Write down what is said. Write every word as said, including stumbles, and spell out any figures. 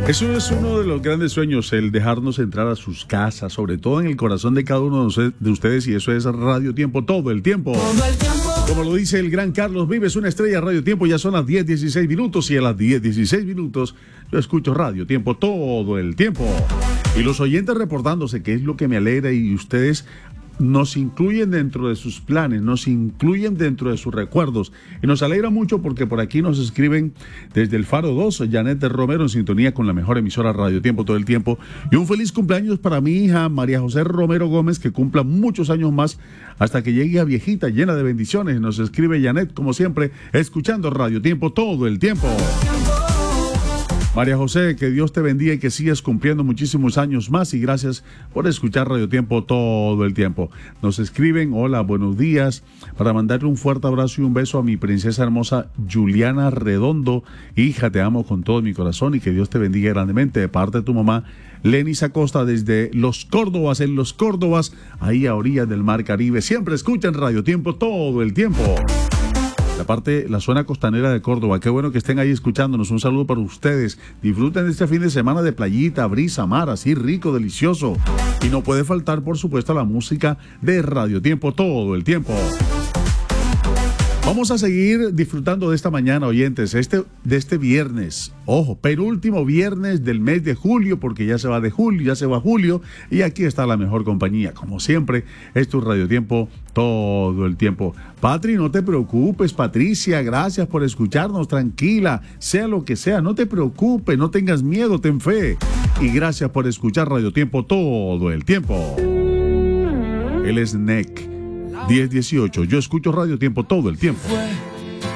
Eso es uno de los grandes sueños, el dejarnos entrar a sus casas, sobre todo en el corazón de cada uno de ustedes, y eso es Radio Tiempo todo el tiempo. Todo el tiempo. Como lo dice el gran Carlos Vives, una estrella Radio Tiempo, ya son las diez dieciséis minutos y a las diez dieciséis minutos yo escucho Radio Tiempo todo el tiempo. Y los oyentes reportándose, que es lo que me alegra, y ustedes nos incluyen dentro de sus planes, nos incluyen dentro de sus recuerdos. Y nos alegra mucho porque por aquí nos escriben desde el Faro dos, Janet Romero, en sintonía con la mejor emisora Radio Tiempo todo el tiempo. Y un feliz cumpleaños para mi hija María José Romero Gómez, que cumpla muchos años más hasta que llegue a viejita, llena de bendiciones. Nos escribe Janet, como siempre, escuchando Radio Tiempo todo el tiempo. María José, que Dios te bendiga y que sigas cumpliendo muchísimos años más, y gracias por escuchar Radio Tiempo todo el tiempo. Nos escriben, hola, buenos días, para mandarle un fuerte abrazo y un beso a mi princesa hermosa Juliana Redondo. Hija, te amo con todo mi corazón y que Dios te bendiga grandemente, de parte de tu mamá Lenis Acosta, desde Los Córdobas, en Los Córdobas, ahí a orillas del Mar Caribe. Siempre escuchan Radio Tiempo todo el tiempo. La parte, la zona costanera de Córdoba, qué bueno que estén ahí escuchándonos. Un saludo para ustedes. Disfruten de este fin de semana de playita, brisa, mar, así rico, delicioso. Y no puede faltar, por supuesto, la música de Radio Tiempo todo el tiempo. Vamos a seguir disfrutando de esta mañana, oyentes, este, de este viernes. Ojo, penúltimo viernes del mes de julio, porque ya se va de julio, ya se va julio, y aquí está la mejor compañía. Como siempre, esto es Radio Tiempo todo el tiempo. Patri, no te preocupes, Patricia, gracias por escucharnos, tranquila, sea lo que sea, no te preocupes, no tengas miedo, ten fe. Y gracias por escuchar Radio Tiempo todo el tiempo. Él es N E C diez dieciocho. Yo escucho Radio Tiempo todo el tiempo.